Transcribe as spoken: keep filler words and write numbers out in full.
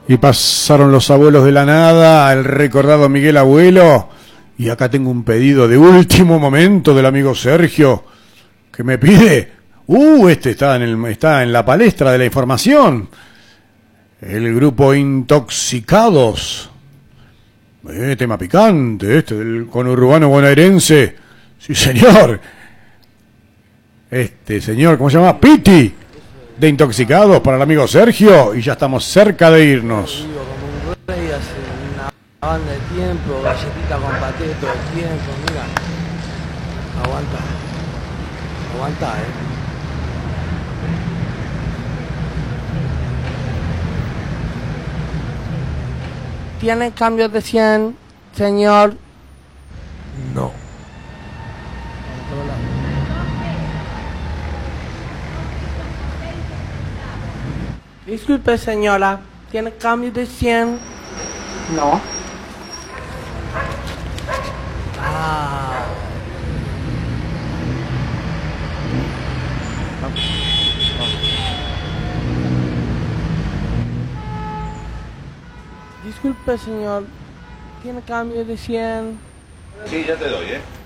Y pasaron los abuelos de la nada, el recordado Miguel Abuelo. Y acá tengo un pedido de último momento del amigo Sergio, que me pide... Uh, este está en, el, está en la palestra de la información. El grupo Intoxicados. Eh, tema picante, este, del conurbano bonaerense. Sí, señor. Este señor, ¿cómo se llama? Piti. De Intoxicados para el amigo Sergio. Y ya estamos cerca de irnos. Una banda de tiempo, galletita con paté todo el tiempo, mira. Aguanta. Aguanta, eh. ¿Tiene cambios de cien, señor? No. Disculpe, señora. ¿Tiene cambios de cien? No. Ah. Disculpe, señor. ¿Tiene cambio de cien? Sí, ya te doy, ¿eh?